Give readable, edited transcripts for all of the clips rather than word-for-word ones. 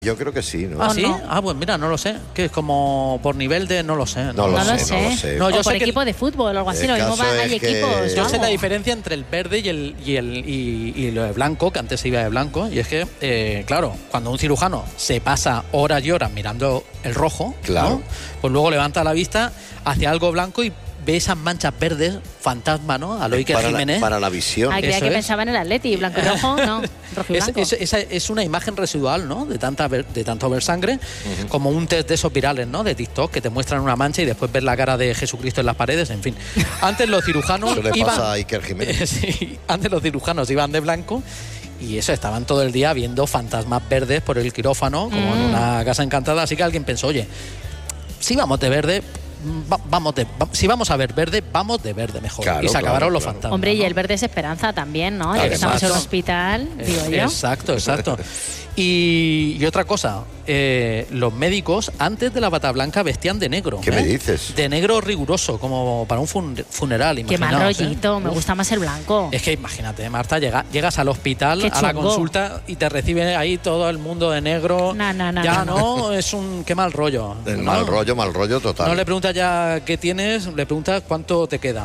Yo creo que sí, ¿no? ¿Ah, sí? no. Ah, pues mira, no lo sé. Que es como por nivel de... No lo sé. No lo sé. No, o yo por sé que equipo de fútbol o algo así. El Lo mismo caso hay es que equipos. Yo sé la vamos. diferencia entre el verde y lo de blanco, que antes se iba de blanco. Y es que, claro, cuando un cirujano se pasa horas y horas mirando el rojo, Claro. ¿no? Pues luego levanta la vista hacia algo blanco y ve esas manchas verdes, fantasma, ¿no? A lo Iker Jiménez. Para la visión. Creía Eso que es. pensaba en el Atleti, blanco y rojo, no, rojo y blanco. Es una imagen residual, ¿no? De tanto ver sangre, como un test de esos virales, ¿no? De TikTok, que te muestran una mancha y después ves la cara de Jesucristo en las paredes, en fin. Antes los cirujanos Eso le iban... pasa a Iker Jiménez. Sí, antes los cirujanos iban de blanco y eso, estaban todo el día viendo fantasmas verdes por el quirófano, como en una casa encantada, así que alguien pensó, oye, si vamos de verde... si vamos a ver verde, vamos de verde mejor. Claro, y se acabaron claro, los claro. fantasmas. Hombre, y ¿no? el verde es esperanza también, ¿no? Ya Claro, que estamos en un exacto. hospital, digo yo. Exacto. Y otra cosa, los médicos antes de la bata blanca vestían de negro. ¿Qué me dices? De negro riguroso, como para un funeral. Qué mal imaginaos, rollito, me gusta más el blanco. Es que imagínate, Marta, llegas al hospital, Qué a la chungo. consulta y te recibe ahí todo el mundo de negro. No, es un... Qué mal rollo. El ¿no? mal rollo total. No le preguntas ya qué tienes, le preguntas cuánto te queda.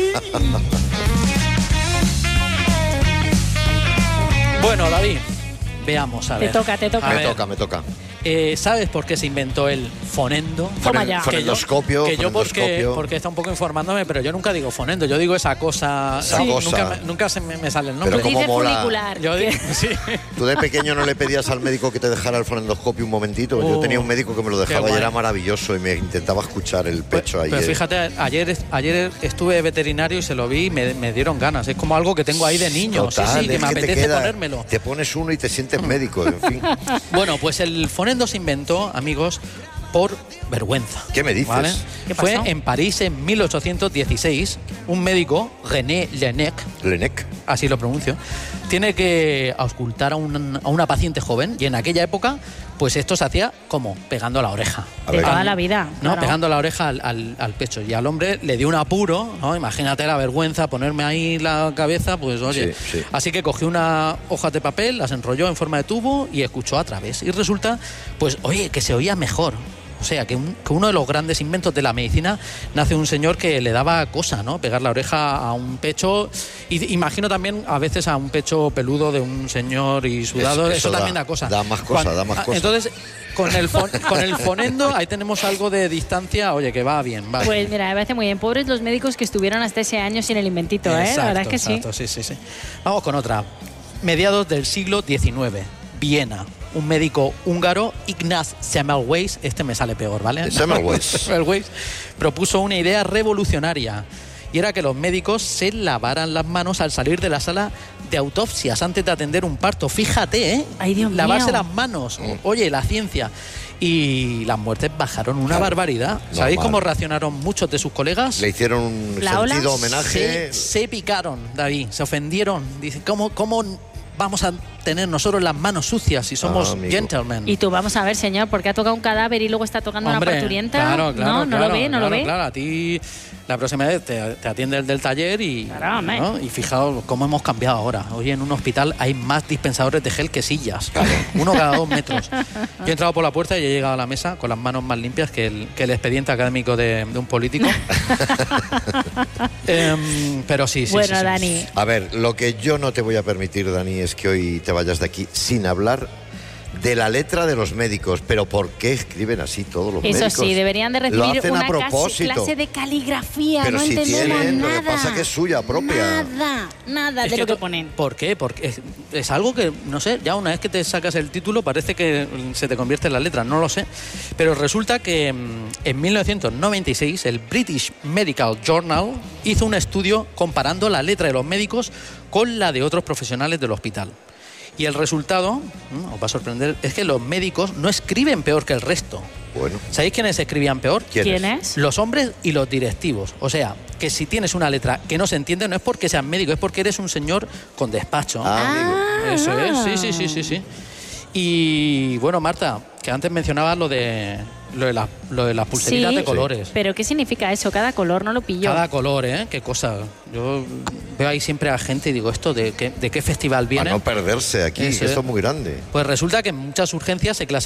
Bueno, David, veamos, a ver. Te toca. A ver. Me toca. ¿Sabes por qué se inventó el fonendo? Toma ya. Fonendoscopio. Que yo porque está un poco informándome, pero yo nunca digo fonendo, yo digo esa cosa. Esa cosa. Nunca se me sale el nombre. Pero cómo Dice mola. funicular. Yo digo, sí. ¿Tú de pequeño no le pedías al médico que te dejara el fonendoscopio un momentito? Yo tenía un médico que me lo dejaba qué y guay. era maravilloso y me intentaba escuchar el pecho ahí. Pero fíjate, ayer estuve veterinario y se lo vi y me dieron ganas. Es como algo que tengo ahí de niño. Total, sí, que es me que te apetece queda, ponérmelo. Te pones uno y te sientes médico, en fin. Bueno, pues el fonendo se inventó, amigos, por vergüenza. ¿Qué me dices? ¿Vale? ¿Qué Fue pasó? en París en 1816. Un médico, René Laennec, Laennec. así lo pronuncio, tiene que auscultar a una paciente joven y en aquella época, pues esto se hacía como pegando la oreja. A De ver. toda la vida. ¿No? claro. Pegando la oreja al pecho. Y al hombre le dio un apuro, ¿no? Imagínate la vergüenza, ponerme ahí la cabeza, pues oye. Sí. Así que cogió una hoja de papel, las enrolló en forma de tubo y escuchó a través. Y resulta, pues, oye, que se oía mejor. O sea, que uno de los grandes inventos de la medicina nace un señor que le daba cosa, ¿no? Pegar la oreja a un pecho. Y imagino también a veces a un pecho peludo de un señor y sudado. Eso también da cosa. Da más cosa. Entonces, con el fonendo, ahí tenemos algo de distancia, oye, que va bien. Va Pues bien. mira, me parece muy bien. Pobres los médicos que estuvieron hasta ese año sin el inventito, ¿eh? La verdad es que Exacto, sí. Vamos con otra. Mediados del siglo XIX, Viena. Un médico húngaro, Ignaz Semmelweis, este me sale peor, ¿vale? Semmelweis. Semmelweis propuso una idea revolucionaria y era que los médicos se lavaran las manos al salir de la sala de autopsias antes de atender un parto. Fíjate, ¿eh? Ay, Dios Lavarse mío. las manos. Oye, la ciencia. Y las muertes bajaron una barbaridad. ¿Sabéis Normal. cómo reaccionaron muchos de sus colegas? Le hicieron un ¿La ola? sentido homenaje. Se picaron, David, se ofendieron. Dicen, ¿cómo vamos a tener nosotros las manos sucias si somos amigo. gentlemen? Y tú, vamos a ver, señor, porque ha tocado un cadáver y luego está tocando Hombre, una parturienta. claro, No lo ve, no lo ve. Claro, a ti la próxima vez te atiende el del taller y, Claro, hombre. ¿no? Y fijaos cómo hemos cambiado ahora. Hoy en un hospital hay más dispensadores de gel que sillas. Uno cada 2 metros. Yo he entrado por la puerta y he llegado a la mesa con las manos más limpias que el expediente académico de un político. Pero sí. Bueno, sí. Dani, A ver, lo que yo no te voy a permitir, Dani, es que hoy te vayas de aquí sin hablar de la letra de los médicos. Pero ¿por qué escriben así todos los eso médicos? sí, deberían de Lo recibir hacen una a propósito. clase de caligrafía. Pero no si entendemos tienen, nada. lo que pasa es que es suya propia. Nada Es de que lo que ponen. ¿Por qué? Porque es algo que, no sé, ya una vez que te sacas el título parece que se te convierte en la letra, no lo sé. Pero resulta que en 1996 el British Medical Journal hizo un estudio comparando la letra de los médicos con la de otros profesionales del hospital. Y el resultado, os va a sorprender, es que los médicos no escriben peor que el resto. Bueno, ¿Sabéis quiénes escribían peor? ¿Quién es? Los hombres y los directivos. O sea, que si tienes una letra que no se entiende, no es porque seas médico, es porque eres un señor con despacho. amigo. Eso es, sí. Y bueno, Marta, que antes mencionabas lo de las pulseritas Sí, de colores. Pero ¿qué significa eso? Cada color no lo pillo. Cada color, ¿eh? Qué cosa. Yo veo ahí siempre a gente y digo, ¿esto de qué festival viene? A no perderse aquí, Eso que esto es. es muy grande. Pues resulta que en muchas urgencias se clasifican